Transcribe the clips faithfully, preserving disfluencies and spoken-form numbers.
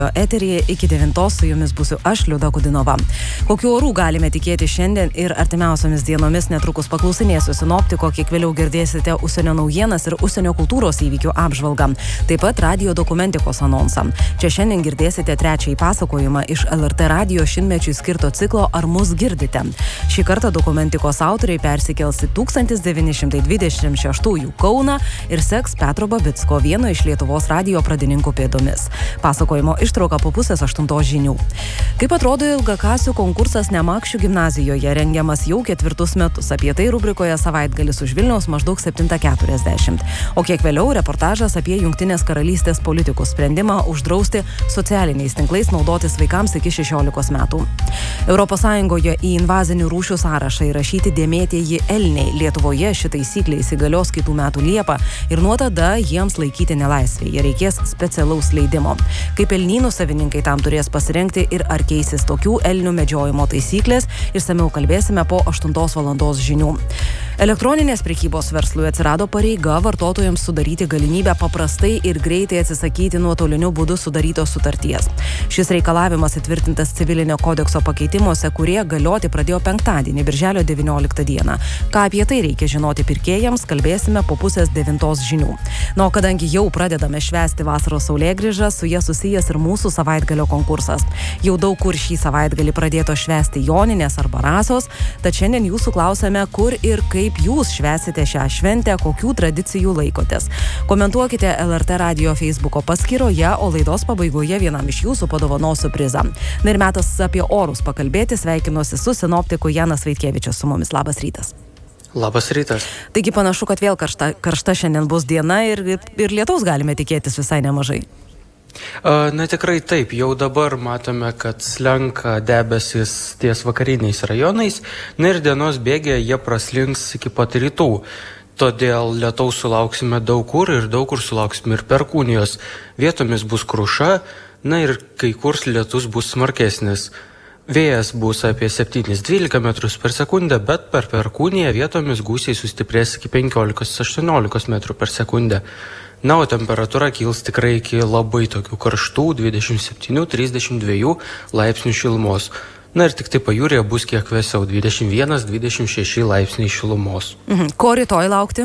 Eteryje iki devintos su jumis būsiu aš, Liuda Kudinova. Kokių orų galime tikėti šiandien ir artimiausiomis dienomis, netrukus paklausinėsiu sinoptiko, kiek vėliau girdėsite užsienio naujienas ir užsienio kultūros įvykių apžvalgą. Taip pat radio dokumentikos anonsą. Čia šiandien girdėsite trečiąjį pasakojimą iš L R T radijo šimtmečiui skirto ciklo Ar mus girdite. Šį kartą dokumentikos autoriai persikels į tūkstantis devyni šimtai dvidešimt šeštųjų Kauną ir seks Petro Babicko, vieno iš Lietuvos radijo pradininkų pėdomis. Pasakojimo ištrauka po pusės aštuntos žinių. Kaip atrodo ilgakasių konkursas Nemakščių gimnazijoje, rengiamas jau ketvirtus metus. Apie tai rubrikoje Savaitgalis už Vilniaus maždaug septintą keturiasdešimt. O kiek vėliau reportažas apie Jungtinės karalystės politikų sprendimą uždrausti socialiniais tinklais naudotis vaikams iki šešiolikos metų. Europos Sąjungoje į invazinių rūšių sąrašą įrašyti dėmėtieji elniai. Lietuvoje ši taisyklė įsigalios kitų metų Liepą ir nuo tada jiems laikyti nelaisvėje reikės specialaus leidimo. Kaip elnynų savininkai tam turės pasirengti ir ar keisis tokių elnių medžiojimo taisyklės, išsamiau kalbėsime po aštuntos valandos žinių. Elektroninės prekybos verslui atsirado pareiga vartotojams sudaryti galimybę paprastai ir greitai atsisakyti nuotoliniu būdu sudarytos sutarties. Šis reikalavimas įtvirtintas civilinio kodekso pakeitimuose, kurie galioti pradėjo penktadienį, birželio devynioliktą dieną. Ką apie tai reikia žinoti pirkėjams, kalbėsime po pusės devintos žinių. Na, o kadangi jau pradedame švęsti vasaros saulėgrįžą, su jie susijęs ir mūsų savaitgalio konkursas. Jau daug kur šį savaitgalį pradėto švęsti Joninės arba Rasos, tad šiandien jūsų klausime, kur ir kaip jūs švęsite šią šventę, kokių tradicijų laikotės. Komentuokite L R T radijo Facebooko paskyroje, o laidos pabaigoje vienam iš jūsų padovanosiu prizą. Na ir metas apie orus pakalbėti, sveikinuosi su sinoptiku Janas Vaitkevičius su mumis. Labas rytas. Labas rytas. Taigi panašu, kad vėl karšta, karšta šiandien bus diena ir, ir lietaus galime tikėtis visai nemažai. Na tikrai taip, jau dabar matome, kad slenka debesis ties vakariniais rajonais, na ir dienos bėgėje jie praslinks iki pat rytų. Todėl lietaus sulauksime daug kur ir daug kur sulauksime ir perkūnijos. Vietomis bus kruša, na ir kai kur lietus bus smarkesnis. Vėjas bus apie septyni dvylika metrus per sekundę, bet per perkūniją vietomis gūsiai sustiprės iki penkiolika aštuoniolika metrų per sekundę. Na, o temperatūra kils tikrai iki labai tokių karštų dvidešimt septyni trisdešimt dva laipsnių šilumos. Na ir tik tai pajūryje bus kiek vėsiau dvidešimt vienas dvidešimt šeši laipsniai šilumos. Mhm. Ko rytoj laukti?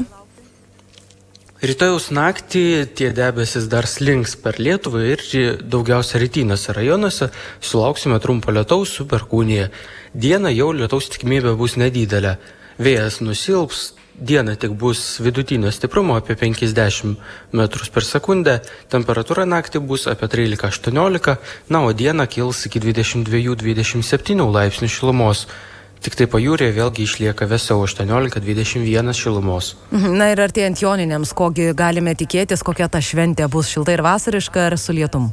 Rytojaus naktį tie debesis dar slinks per Lietuvą ir daugiausia rytiniuose rajonuose sulauksime trumpo lietaus su perkūnija. Dieną jau lietaus tikimybė bus nedidelė. Vėjas nusilps. Diena tik bus vidutinio stiprumo apie penkiasdešimt metrus per sekundę, temperatūra naktį bus apie trylika aštuoniolika, na, o diena kils iki dvidešimt dva dvidešimt septyni laipsnių šilumos. Tik tai pajūryje vėlgi išlieka vėsiau aštuoniolika dvidešimt vienas šilumos. Na ir artėjant Joninėms, kogi galime tikėtis, kokia ta šventė bus, šilta ir vasariška ar su lietum?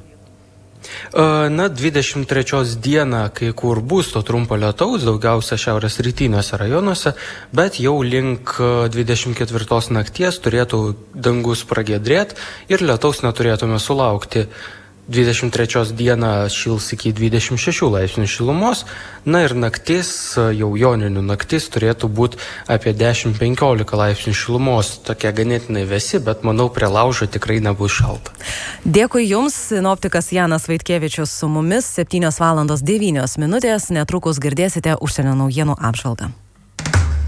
Na, dvidešimt trečios dieną kai kur bus to trumpo lietaus, daugiausia šiaurės rytiniuose rajonuose, bet jau link dvidešimt ketvirtos nakties turėtų dangus pragiedrėti ir lietaus neturėtume sulaukti. dvidešimt trečios dieną šils iki dvidešimt šešių laipsnių šilumos, na ir naktis, jau joninių naktis, turėtų būti apie dešimt penkiolika laipsnių šilumos, tokia ganėtinai vėsi, bet manau prie laužo tikrai nebus šalta. Dėkui Jums, sinoptikas Janas Vaitkevičius su mumis, septynios valandos devynios minutės, netrukus girdėsite užsienio naujienų apžvalgą.